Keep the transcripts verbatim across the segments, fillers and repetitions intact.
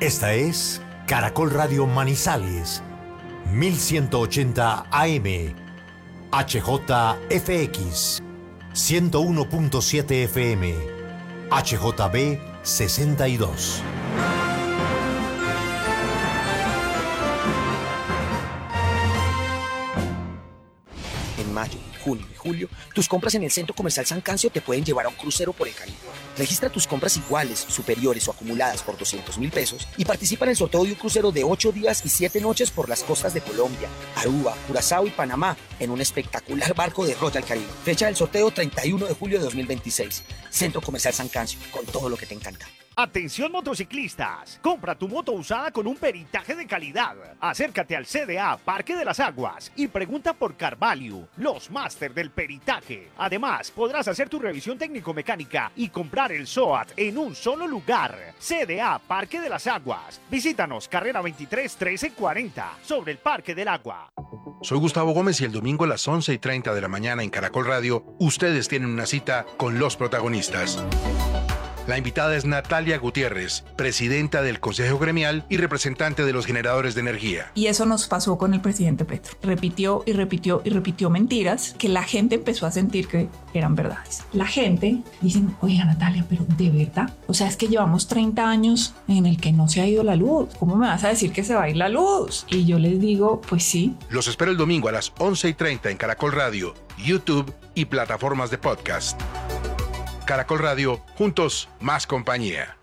Esta es Caracol Radio Manizales, mil ciento ochenta A M, H J F X, ciento uno punto siete F M, H J B sesenta y dos. En mayo, junio y julio, tus compras en el Centro Comercial San Cancio te pueden llevar a un crucero por el Caribe. Registra tus compras iguales, superiores o acumuladas por doscientos mil pesos y participa en el sorteo de un crucero de ocho días y siete noches por las costas de Colombia, Aruba, Curazao y Panamá en un espectacular barco de Royal Caribe. Fecha del sorteo treinta y uno de julio de dos mil veintiséis. Centro Comercial San Cancio, con todo lo que te encanta. Atención motociclistas, compra tu moto usada con un peritaje de calidad. Acércate al C D A Parque de las Aguas y pregunta por Carvalho, los máster del peritaje. Además, podrás hacer tu revisión técnico-mecánica y comprar el S O A T en un solo lugar. C D A Parque de las Aguas. Visítanos, carrera veintitrés trece cuarenta, sobre el Parque del Agua. Soy Gustavo Gómez y el domingo a las once y treinta de la mañana en Caracol Radio, ustedes tienen una cita con los protagonistas. La invitada es Natalia Gutiérrez, presidenta del Consejo Gremial y representante de los generadores de energía. Y eso nos pasó con el presidente Petro. Repitió y repitió y repitió mentiras que la gente empezó a sentir que eran verdades. La gente dice, oiga Natalia, pero ¿de verdad? O sea, es que llevamos treinta años en el que no se ha ido la luz. ¿Cómo me vas a decir que se va a ir la luz? Y yo les digo, pues sí. Los espero el domingo a las once y treinta en Caracol Radio, YouTube y plataformas de podcast. Caracol Radio, juntos, más compañía.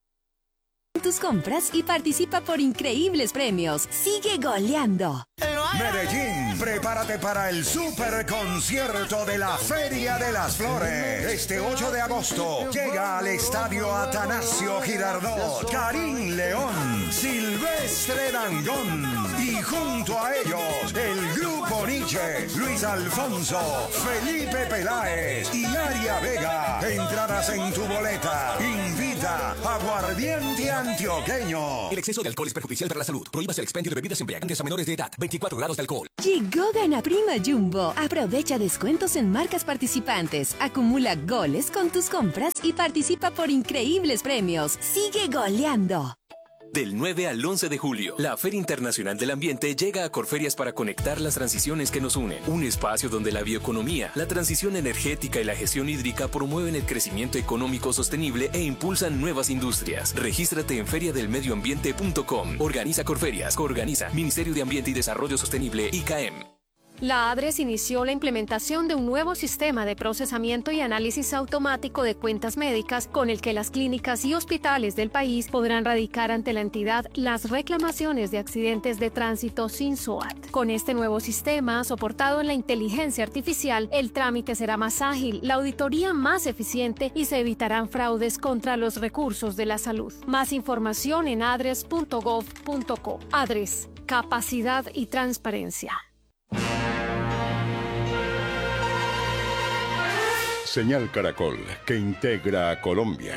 Tus compras y participa por increíbles premios. Sigue goleando. Medellín, prepárate para el super concierto de la Feria de las Flores. Este ocho de agosto llega al estadio Atanasio Girardot Karim León, Silvestre Dangond y junto a ellos el Grupo Nietzsche, Luis Alfonso, Felipe Peláez y Aria Vega. Entradas en tu boleta. Invita Aguardiente Antioqueño. El exceso de alcohol es perjudicial para la salud. Prohíbas el expendio de bebidas embriagantes a menores de edad. veinticuatro grados de alcohol. Llegó Gana Prima Jumbo. Aprovecha descuentos en marcas participantes. Acumula goles con tus compras y participa por increíbles premios. Sigue goleando. Del nueve al once de julio, la Feria Internacional del Ambiente llega a Corferias para conectar las transiciones que nos unen. Un espacio donde la bioeconomía, la transición energética y la gestión hídrica promueven el crecimiento económico sostenible e impulsan nuevas industrias. Regístrate en feria del medio ambiente punto com. Organiza Corferias. Coorganiza Ministerio de Ambiente y Desarrollo Sostenible, I C A E M. La ADRES inició la implementación de un nuevo sistema de procesamiento y análisis automático de cuentas médicas con el que las clínicas y hospitales del país podrán radicar ante la entidad las reclamaciones de accidentes de tránsito sin S O A T. Con este nuevo sistema, soportado en la inteligencia artificial, el trámite será más ágil, la auditoría más eficiente y se evitarán fraudes contra los recursos de la salud. Más información en adres punto gov punto co. ADRES, capacidad y transparencia. Señal Caracol, que integra a Colombia.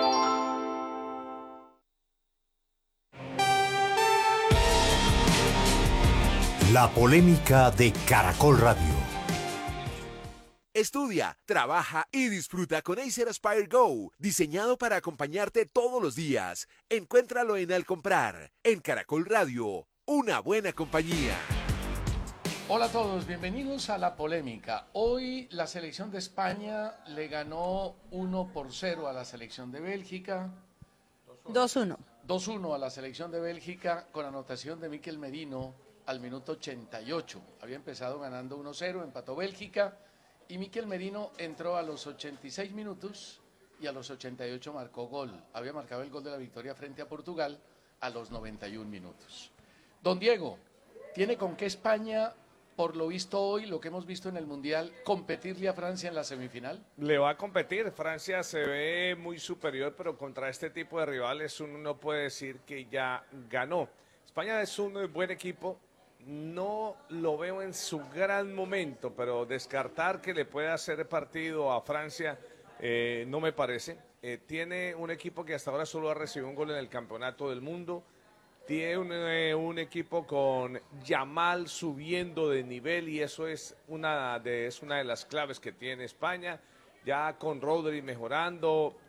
La polémica de Caracol Radio. Estudia, trabaja y disfruta con Acer Aspire Go, diseñado para acompañarte todos los días. Encuéntralo en Al Comprar, en Caracol Radio, una buena compañía. Hola a todos, bienvenidos a La Polémica. Hoy la selección de España le ganó uno por cero a la selección de Bélgica. dos uno. dos uno a la selección de Bélgica con anotación de Mikel Merino al minuto ochenta y ocho. Había empezado ganando uno cero, empató Bélgica y Mikel Merino entró a los ochenta y seis minutos y a los ochenta y ocho marcó gol. Había marcado el gol de la victoria frente a Portugal a los noventa y un minutos. Don Diego, ¿tiene con qué España, por lo visto hoy, lo que hemos visto en el Mundial, competirle a Francia en la semifinal? Le va a competir. Francia se ve muy superior, pero contra este tipo de rivales uno no puede decir que ya ganó. España es un buen equipo. No lo veo en su gran momento, pero descartar que le pueda hacer partido a Francia eh, no me parece. Eh, tiene un equipo que hasta ahora solo ha recibido un gol en el Campeonato del Mundo. Tiene un, eh, un equipo con Yamal subiendo de nivel y eso es una, de, es una de las claves que tiene España. Ya con Rodri mejorando,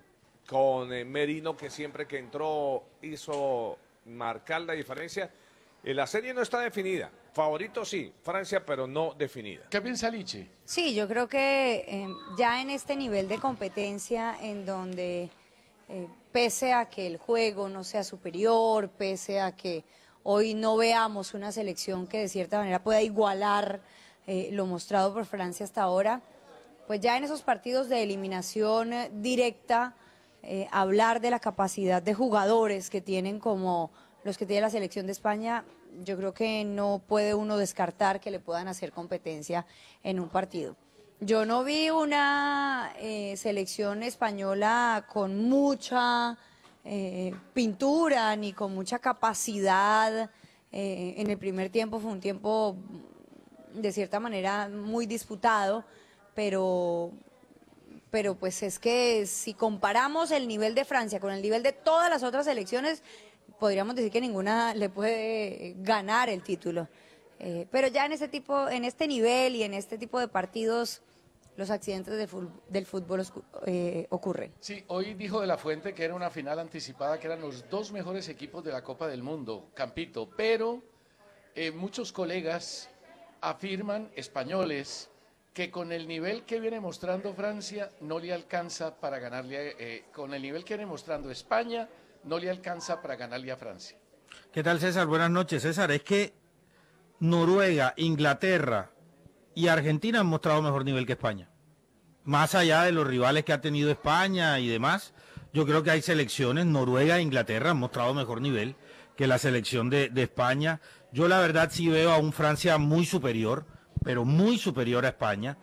con eh, Merino, que siempre que entró hizo marcar la diferencia. Eh, la serie no está definida. Favorito sí, Francia, pero no definida. ¿Qué piensa Lichi? Sí, yo creo que eh, ya en este nivel de competencia en donde eh, pese a que el juego no sea superior, pese a que hoy no veamos una selección que de cierta manera pueda igualar eh, lo mostrado por Francia hasta ahora, pues ya en esos partidos de eliminación eh, directa, eh, hablar de la capacidad de jugadores que tienen como los que tiene la selección de España, yo creo que no puede uno descartar que le puedan hacer competencia en un partido. Yo no vi una eh, selección española con mucha eh, pintura ni con mucha capacidad. Eh, en el primer tiempo fue un tiempo de cierta manera muy disputado, pero, pero pues es que si comparamos el nivel de Francia con el nivel de todas las otras selecciones, podríamos decir que ninguna le puede ganar el título. Eh, pero ya en este tipo, en este nivel y en este tipo de partidos, los accidentes de fútbol, del fútbol eh, ocurren. Sí, hoy dijo De la Fuente que era una final anticipada, que eran los dos mejores equipos de la Copa del Mundo, Campito, pero eh, muchos colegas afirman, españoles, que con el nivel que viene mostrando Francia no le alcanza para ganarle, eh, con el nivel que viene mostrando España, no le alcanza para ganarle a Francia. ¿Qué tal, César? Buenas noches, César. Es que Noruega, Inglaterra y Argentina han mostrado mejor nivel que España. Más allá de los rivales que ha tenido España y demás, yo creo que hay selecciones, Noruega e Inglaterra han mostrado mejor nivel que la selección de, de España. Yo la verdad sí veo a un Francia muy superior, pero muy superior a España.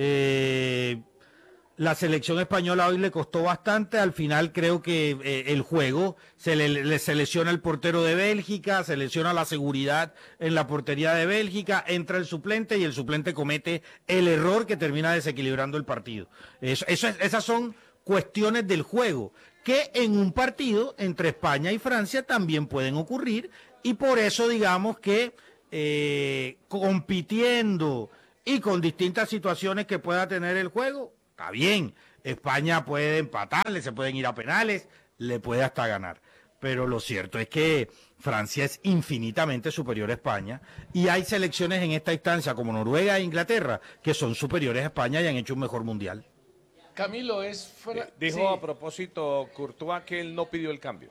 Eh... La selección española hoy le costó bastante, al final creo que eh, el juego, se le, le se lesiona el portero de Bélgica, se lesiona la seguridad en la portería de Bélgica, entra el suplente y el suplente comete el error que termina desequilibrando el partido. Eso, eso es, esas son cuestiones del juego, que en un partido entre España y Francia también pueden ocurrir, y por eso digamos que eh, compitiendo y con distintas situaciones que pueda tener el juego, está bien, España puede empatarle, se pueden ir a penales, le puede hasta ganar. Pero lo cierto es que Francia es infinitamente superior a España y hay selecciones en esta instancia como Noruega e Inglaterra que son superiores a España y han hecho un mejor mundial. Camilo es... Fra... Dijo sí. a propósito Courtois que él no pidió el cambio.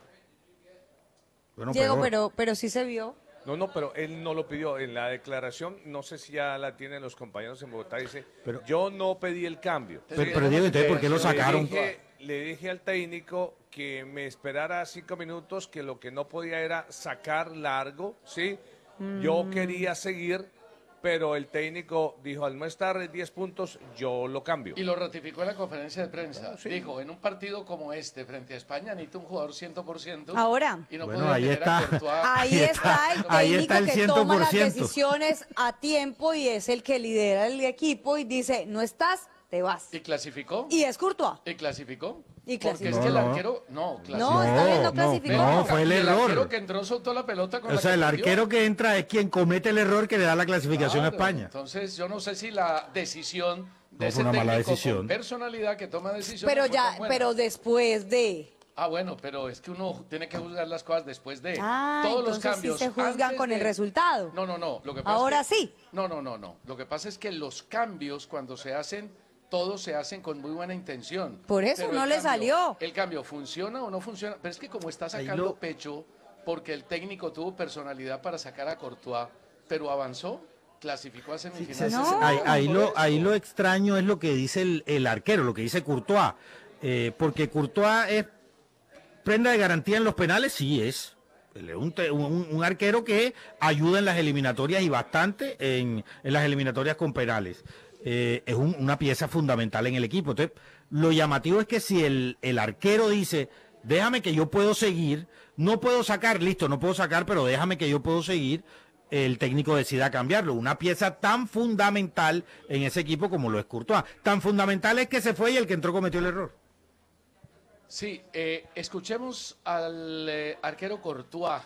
Bueno, Diego, pero... pero, pero sí se vio. No, no, pero él no lo pidió. En la declaración, no sé si ya la tienen los compañeros en Bogotá, dice, pero, yo no pedí el cambio. Pero, pero Diego, ¿por qué lo sacaron? Le dije, le dije al técnico que me esperara cinco minutos, que lo que no podía era sacar largo, ¿sí? Mm. Yo quería seguir, pero el técnico dijo, al no estar diez puntos, yo lo cambio. Y lo ratificó en la conferencia de prensa. Sí. Dijo, en un partido como este, frente a España, necesita un jugador cien por ciento. Ahora. Y no bueno, ahí está. Ahí está el técnico ahí está el que toma las decisiones a tiempo y es el que lidera el equipo y dice, no estás, te vas. ¿Y clasificó? Y es Courtois. ¿Y clasificó? Y Porque clasificó. es que el No, no. arquero, no, clasificó. No, está bien, no clasificó. No, fue el Y error. El arquero que entró soltó la pelota con O la sea, que el metió. arquero que entra es quien comete el error que le da la clasificación Claro, a España. Entonces, yo no sé si la decisión de No, ese fue una mala técnico decisión. con personalidad que toma decisiones Pero fue ya, tan buena. pero después de... Ah, bueno, pero es que uno tiene que juzgar las cosas después de. Ah, Todos los entonces cambios sí se juzgan antes con de- el resultado. No, no, no. Lo que pasa Ahora es que- sí. No, no, no, no. Lo que pasa es que los cambios cuando se hacen, todos se hacen con muy buena intención. Por eso Pero no el le cambio- salió. El cambio funciona o no funciona. Pero es que como está sacando lo- pecho, porque el técnico tuvo personalidad para sacar a Courtois, pero avanzó, clasificó a semifinales. No. Ahí, ahí Por lo, eso. ahí lo extraño es lo que dice el, el arquero, lo que dice Courtois. Eh, porque Courtois es prenda de garantía en los penales, sí es. Él es un, te- un- un arquero que ayuda en las eliminatorias y bastante en, en las eliminatorias con penales. Eh, es un- una pieza fundamental en el equipo. Entonces, lo llamativo es que si el, el arquero dice, déjame que yo puedo seguir, no puedo sacar, listo, no puedo sacar, pero déjame que yo puedo seguir, el técnico decida cambiarlo. Una pieza tan fundamental en ese equipo como lo es Courtois. Tan fundamental es que se fue y el que entró cometió el error. Sí, eh, escuchemos al eh, arquero Courtois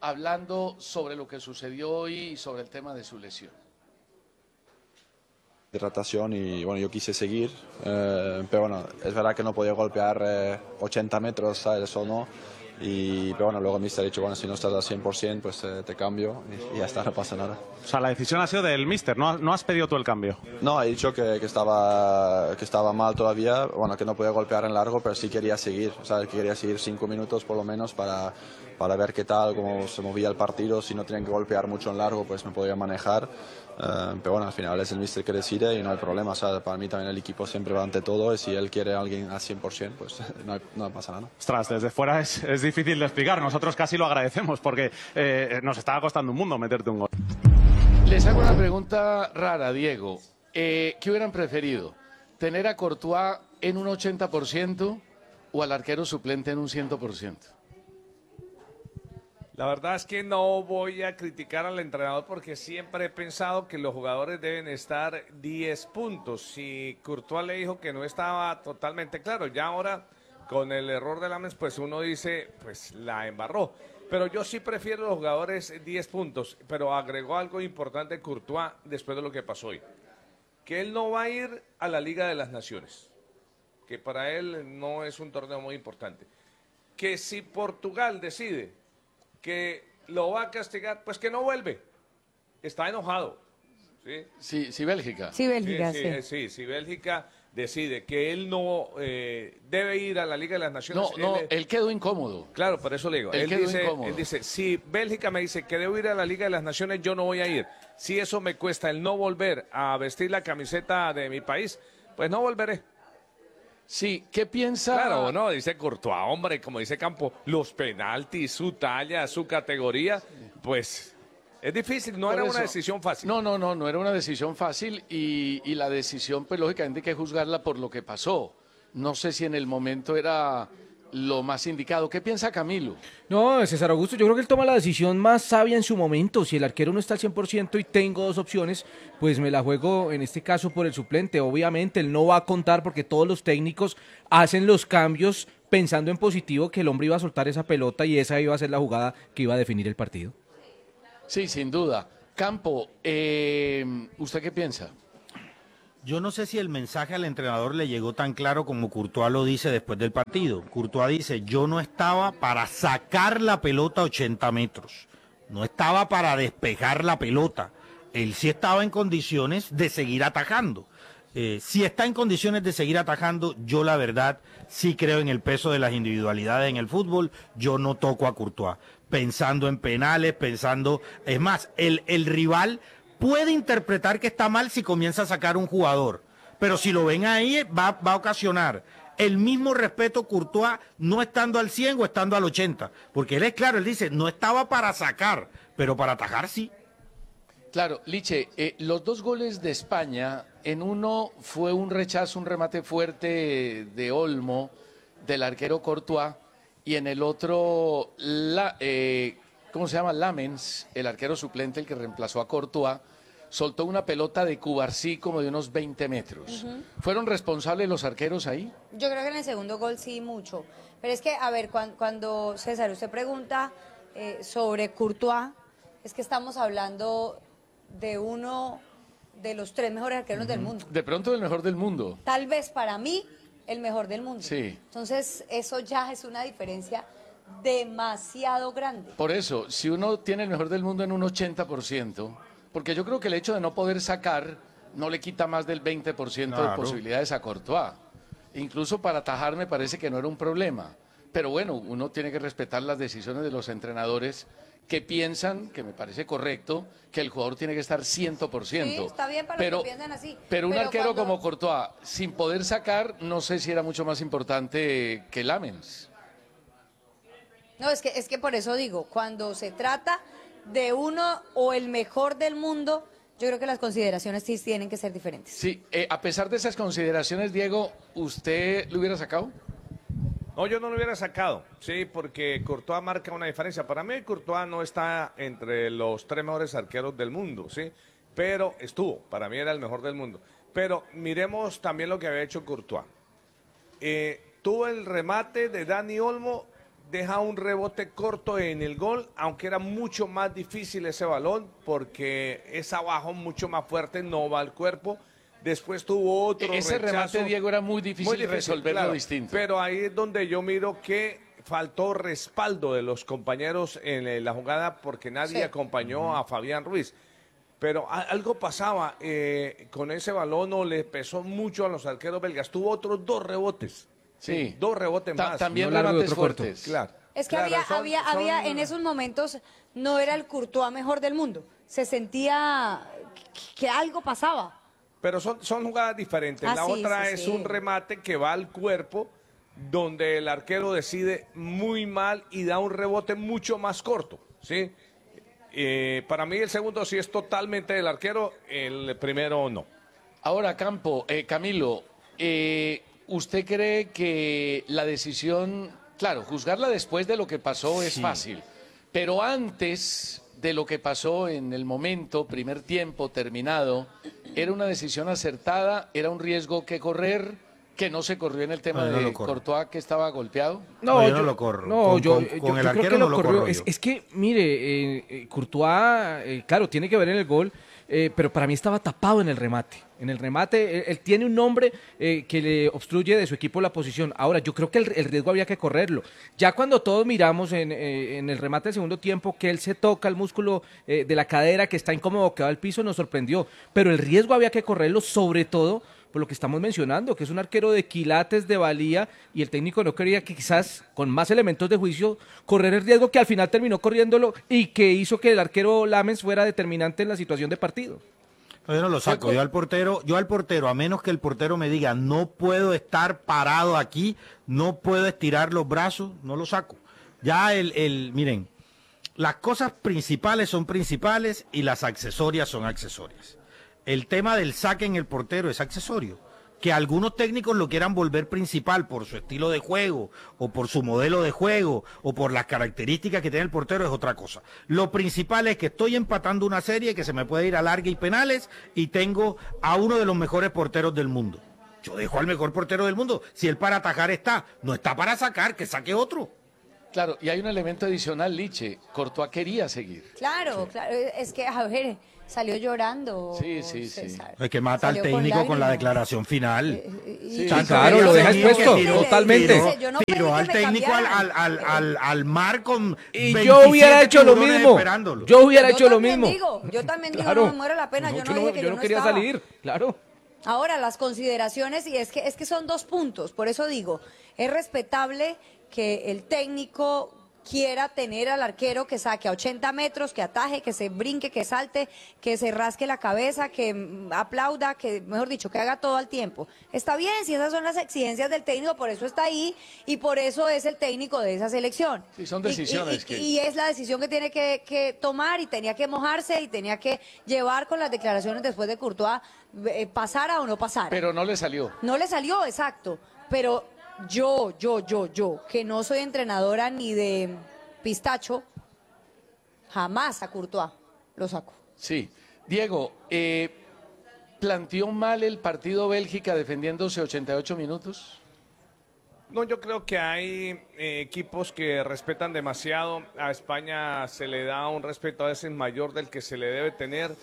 hablando sobre lo que sucedió hoy y sobre el tema de su lesión. hidratación y bueno, yo quise seguir, eh, pero bueno, es verdad que no podía golpear eh, ochenta metros, ¿sabes? Eso no. Y, pero bueno, luego el míster ha dicho, bueno, si no estás al cien por ciento, pues eh, te cambio y, y ya está, no pasa nada. O sea, la decisión ha sido del míster, ¿no, no has pedido tú el cambio? No, he dicho que, que, estaba, que estaba mal todavía, bueno, que no podía golpear en largo, pero sí quería seguir, o sea, que quería seguir cinco minutos por lo menos para, para ver qué tal, cómo se movía el partido, si no tenían que golpear mucho en largo, pues me podía manejar. Uh, pero bueno, al final es el míster que decide y no hay problema, o sea, para mí también el equipo siempre va ante todo y si él quiere a alguien al cien por ciento, pues no, hay, no pasa nada. Ostras, desde fuera es, es difícil de explicar, nosotros casi lo agradecemos porque eh, nos estaba costando un mundo meterte un gol. Les hago una pregunta rara, Diego. Eh, ¿Qué hubieran preferido? ¿Tener a Courtois en un ochenta por ciento o al arquero suplente en un cien por ciento? La verdad es que no voy a criticar al entrenador porque siempre he pensado que los jugadores deben estar diez puntos. Si Courtois le dijo que no estaba totalmente claro, ya ahora con el error de Lamens, pues uno dice, pues la embarró. Pero yo sí prefiero los jugadores diez puntos, pero agregó algo importante Courtois después de lo que pasó hoy. Que él no va a ir a la Liga de las Naciones, que para él no es un torneo muy importante. Que si Portugal decide que lo va a castigar, pues que no vuelve. Está enojado. Sí, sí, sí Bélgica. Sí, Bélgica, sí. sí. Sí, sí, sí Bélgica decide que él no eh, debe ir a la Liga de las Naciones. No, no, él, él quedó incómodo. Claro, por eso le digo. Él, él, quedó dice, incómodo. él dice, si Bélgica me dice que debo ir a la Liga de las Naciones, yo no voy a ir. Si eso me cuesta el no volver a vestir la camiseta de mi país, pues no volveré. Sí, ¿qué piensa? Claro, no, dice Courtois, hombre, como dice Campo, los penaltis, su talla, su categoría, pues es difícil, no Por era eso. una decisión fácil. No, no, no, no era una decisión fácil y, y la decisión, pues lógicamente hay que juzgarla por lo que pasó. No sé si en el momento era lo más indicado. ¿Qué piensa Camilo? No, César Augusto, yo creo que él toma la decisión más sabia en su momento. Si el arquero no está al cien por ciento y tengo dos opciones, pues me la juego en este caso por el suplente. Obviamente él no va a contar porque todos los técnicos hacen los cambios pensando en positivo, que el hombre iba a soltar esa pelota y esa iba a ser la jugada que iba a definir el partido. Sí, sin duda. Campo, eh, ¿usted qué piensa? Yo no sé si el mensaje al entrenador le llegó tan claro como Courtois lo dice después del partido. Courtois dice, yo no estaba para sacar la pelota a ochenta metros, no estaba para despejar la pelota. Él sí estaba en condiciones de seguir atajando. Eh, si está en condiciones de seguir atajando, yo la verdad sí creo en el peso de las individualidades en el fútbol. Yo no toco a Courtois, pensando en penales, pensando... Es más, el, el rival... puede interpretar que está mal si comienza a sacar un jugador, pero si lo ven ahí va, va a ocasionar el mismo respeto Courtois no estando al cien o estando al ochenta, porque él es claro, él dice, no estaba para sacar, pero para atajar sí. Claro, Liche, eh, los dos goles de España, en uno fue un rechazo, un remate fuerte de Olmo, del arquero Courtois, y en el otro, la, eh, ¿cómo se llama? Lamens, el arquero suplente, el que reemplazó a Courtois, soltó una pelota de Cubarsí como de unos veinte metros. Uh-huh. ¿Fueron responsables los arqueros ahí? Yo creo que en el segundo gol sí mucho. Pero es que, a ver, cuando, cuando César, usted pregunta eh, sobre Courtois, es que estamos hablando de uno de los tres mejores arqueros uh-huh. del mundo. De pronto el mejor del mundo. Tal vez para mí el mejor del mundo. Sí. Entonces eso ya es una diferencia demasiado grande. Por eso, si uno tiene el mejor del mundo en un ochenta por ciento... Porque yo creo que el hecho de no poder sacar no le quita más del veinte por ciento claro. de posibilidades a Courtois. Incluso para atajar me parece que no era un problema. Pero bueno, uno tiene que respetar las decisiones de los entrenadores que piensan, que me parece correcto, que el jugador tiene que estar cien por ciento. Sí, está bien para pero, los que piensan así. Pero un pero arquero cuando... como Courtois, sin poder sacar, no sé si era mucho más importante que Lamens. No, es que, es que por eso digo, cuando se trata de uno o el mejor del mundo, yo creo que las consideraciones sí tienen que ser diferentes. Sí, eh, a pesar de esas consideraciones, Diego, ¿usted lo hubiera sacado? No, yo no lo hubiera sacado, sí, porque Courtois marca una diferencia. Para mí Courtois no está entre los tres mejores arqueros del mundo, sí, pero estuvo, para mí era el mejor del mundo. Pero miremos también lo que había hecho Courtois. Eh, tuvo el remate de Dani Olmo, deja un rebote corto en el gol, aunque era mucho más difícil ese balón porque es abajo, mucho más fuerte, no va al cuerpo. después tuvo otro Ese rechazo. remate, Diego, era muy difícil, Muy difícil, resolverlo claro, distinto. Pero ahí es donde yo miro que faltó respaldo de los compañeros en la jugada porque nadie Sí. acompañó uh-huh. a Fabián Ruiz. Pero a, algo pasaba, eh, con ese balón no le pesó mucho a los arqueros belgas. Tuvo otros dos rebotes. Sí. Sí, dos rebotes Ta- más. también no remates fuertes. Claro. Es que claro, había, son- había, son- había, en esos momentos no era el Courtois mejor del mundo. Se sentía que- que algo pasaba. Pero son, son jugadas diferentes. Ah, la sí, otra sí, es sí. un remate que va al cuerpo, donde el arquero decide muy mal y da un rebote mucho más corto, ¿sí? Eh, para mí el segundo sí es totalmente del arquero, el primero no. Ahora, Campo, eh, Camilo, eh, ¿usted cree que la decisión, claro, juzgarla después de lo que pasó es Sí. fácil, pero antes de lo que pasó en el momento, primer tiempo terminado, ¿era una decisión acertada? ¿Era un riesgo que correr? ¿Que no se corrió en el tema No, yo no de lo corro. Courtois, que estaba golpeado? No, yo no lo corro. No, Con- yo, con- yo- con el yo creo arquero que no lo lo corrió. corro Es, yo. es que, mire, eh, eh, Courtois, eh, claro, tiene que ver en el gol, eh, pero para mí estaba tapado en el remate. En el remate, él, él tiene un hombre eh, que le obstruye de su equipo la posición. Ahora, yo creo que el, el riesgo había que correrlo. Ya cuando todos miramos en, eh, en el remate del segundo tiempo que él se toca el músculo eh, de la cadera, que está incómodo, que va al piso, nos sorprendió. Pero el riesgo había que correrlo, sobre todo por lo que estamos mencionando, que es un arquero de quilates, de valía, y el técnico no quería que quizás con más elementos de juicio correr el riesgo que al final terminó corriéndolo y que hizo que el arquero Lamens fuera determinante en la situación de partido. No, yo no lo saco. Yo al portero, yo al portero, a menos que el portero me diga, no puedo estar parado aquí, no puedo estirar los brazos, no lo saco. Ya el, el, miren, las cosas principales son principales y las accesorias son accesorias. El tema del saque en el portero es accesorio. Que algunos técnicos lo quieran volver principal por su estilo de juego, o por su modelo de juego, o por las características que tiene el portero es otra cosa. Lo principal es que estoy empatando una serie que se me puede ir a larga y penales, y tengo a uno de los mejores porteros del mundo. Yo dejo al mejor portero del mundo. Si él para atajar está, no está para sacar, que saque otro. Claro, y hay un elemento adicional, Liche. Courtois quería seguir. Claro, claro, es que, a ver, salió llorando. Sí, sí, sí. César. Es que mata al Salió con técnico con la lágrimas. declaración final. Sí, Tanto claro, que lo deja tiró- expuesto, tiró- totalmente. Tiró, Yo no tiró pedí al que me técnico al, al, cambiaran. al, al, al mar con Y yo veintisiete hubiera hecho lo tiburones mismo. esperándolo. Yo hubiera Yo hecho lo también mismo. digo, yo también digo, Claro. no me muero la pena, yo no que dije que yo yo no no quería estaba. salir, claro. Ahora, las consideraciones, y es que, es que son dos puntos, por eso digo, es respetable que el técnico quiera tener al arquero que saque a ochenta metros, que ataje, que se brinque, que salte, que se rasque la cabeza, que mm, aplauda, que, mejor dicho, que haga todo al tiempo. Está bien, si esas son las exigencias del técnico, por eso está ahí y por eso es el técnico de esa selección. Sí, son Y- y- decisiones y, que- y es la decisión que tiene que, que tomar y tenía que mojarse y tenía que llevar con las declaraciones después de Courtois, eh, pasara o no pasara. Pero no le salió. No le salió, exacto. Pero yo, yo, yo, yo, que no soy entrenadora ni de pistacho, jamás a Courtois lo saco. Sí. Diego, eh, ¿planteó mal el partido Bélgica defendiéndose ochenta y ocho minutos? No, yo creo que hay eh, equipos que respetan demasiado. A España se le da un respeto a veces mayor del que se le debe tener.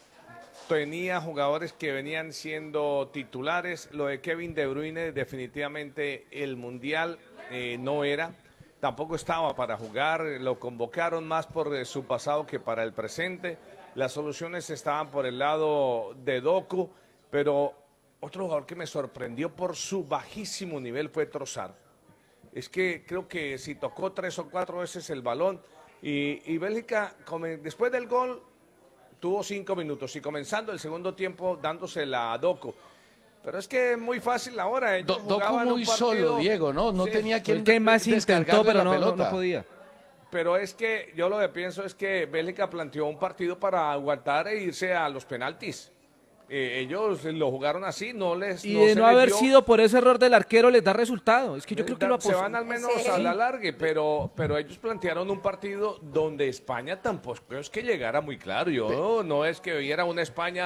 Tenía jugadores que venían siendo titulares. Lo de Kevin De Bruyne, definitivamente el Mundial eh, no era. Tampoco estaba para jugar. Lo convocaron más por eh, su pasado que para el presente. Las soluciones estaban por el lado de Doku, pero otro jugador que me sorprendió por su bajísimo nivel fue Trossard. Es que creo que si tocó tres o cuatro veces el balón y, y Bélgica, come- después del gol, tuvo cinco minutos y comenzando el segundo tiempo dándosela a Doku. Pero es que es muy fácil ahora. ellos Do- Doku jugaban un muy partido- solo, Diego, ¿no? No Sí. tenía quien El que más intentó, descargarle pero la no, no, pelota. no podía. Pero es que yo lo que pienso es que Bélgica planteó un partido para aguantar e irse a los penaltis. Eh, ellos lo jugaron así, no les... Y no de se no les haber dio- sido por ese error del arquero les da resultado. Es que yo creo que lo se apostó. van al menos a la larga, pero, pero ellos plantearon un partido donde España tampoco es que llegara muy claro. Yo no es que viera una España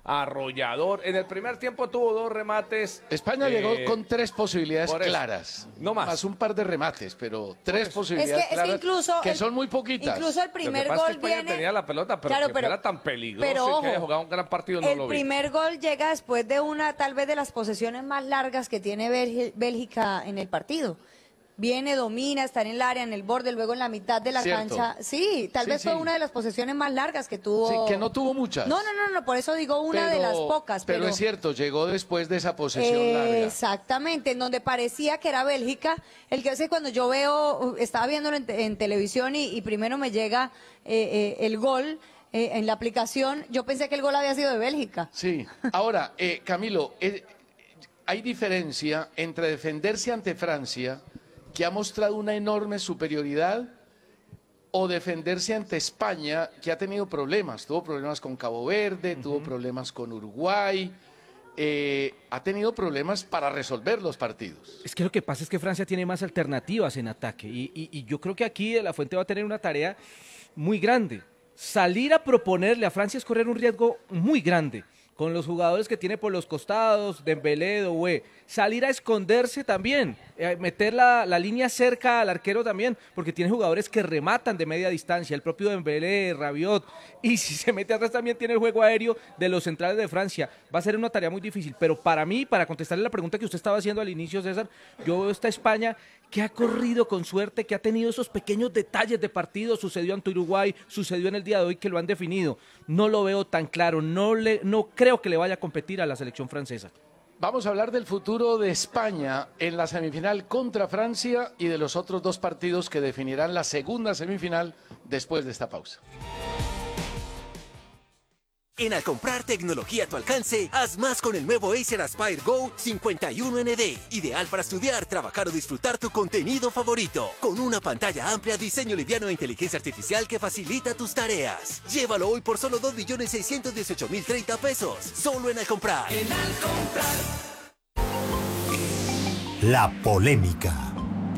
arrollador. En el primer tiempo tuvo dos remates. España eh, llegó con tres posibilidades claras. No más. Más un par de remates, pero tres posibilidades es que, claras es que, incluso que el, son muy poquitas. Incluso el primer Lo que pasa gol es que España viene... tenía la pelota, pero Claro, que pero- era tan peligroso pero y ojo, que haya jugado un gran partido no el lo vi. primer gol llega después de una, tal vez, de las posesiones más largas que tiene Bélgi- Bélgica en el partido. Viene, domina, está en el área, en el borde, luego en la mitad de la Cierto. cancha. Sí, tal Sí, vez fue sí. una de las posesiones más largas que tuvo. Sí, que no tuvo muchas. No, no, no, no, por eso digo una de Pero- las pocas. Pero, Pero, es cierto, llegó después de esa posesión Eh, larga. Exactamente, en donde parecía que era Bélgica. El que hace cuando yo veo, estaba viéndolo en, te- en televisión y, y primero me llega eh, eh, el gol eh, en la aplicación, yo pensé que el gol había sido de Bélgica. Sí. Ahora, eh, Camilo, eh, hay diferencia entre defenderse ante Francia, que ha mostrado una enorme superioridad, o defenderse ante España, que ha tenido problemas. Tuvo problemas con Cabo Verde, tuvo problemas con Uruguay, eh, ha tenido problemas para resolver los partidos. Es que lo que pasa es que Francia tiene más alternativas en ataque y, y- y yo creo que aquí De La Fuente va a tener una tarea muy grande. Salir a proponerle a Francia es correr un riesgo muy grande con los jugadores que tiene por los costados, Dembélé, Doué. Salir a esconderse también, eh, meter la, la línea cerca al arquero también, porque tiene jugadores que rematan de media distancia, el propio Dembélé, Rabiot, y si se mete atrás también tiene el juego aéreo de los centrales de Francia. Va a ser una tarea muy difícil, pero para mí, para contestarle la pregunta que usted estaba haciendo al inicio, César, yo veo esta España que ha corrido con suerte, que ha tenido esos pequeños detalles de partido, sucedió ante Uruguay, sucedió en el día de hoy que lo han definido. No lo veo tan claro, no, le, no creo que le vaya a competir a la selección francesa. Vamos a hablar del futuro de España en la semifinal contra Francia y de los otros dos partidos que definirán la segunda semifinal después de esta pausa. En Al comprar tecnología a tu alcance, haz más con el nuevo Acer Aspire Go cincuenta y uno N D. Ideal para estudiar, trabajar o disfrutar tu contenido favorito. Con una pantalla amplia, diseño liviano e inteligencia artificial que facilita tus tareas. Llévalo hoy por solo dos millones seiscientos dieciocho mil treinta pesos. Solo en Al comprar. En Al comprar. La polémica.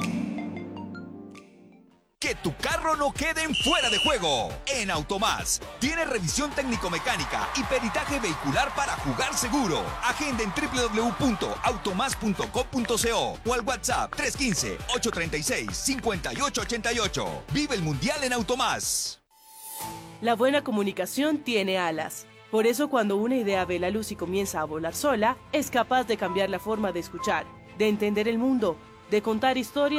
Que tu carro no quede en fuera de juego. En Automás tiene revisión técnico-mecánica y peritaje vehicular para jugar seguro. Agenda en doble u doble u doble u punto automás punto com punto co o al WhatsApp tres uno cinco, ocho tres seis, cinco ocho ocho ocho. Vive el Mundial en Automás. La buena comunicación tiene alas. Por eso cuando una idea ve la luz y comienza a volar sola, es capaz de cambiar la forma de escuchar, de entender el mundo, de contar historias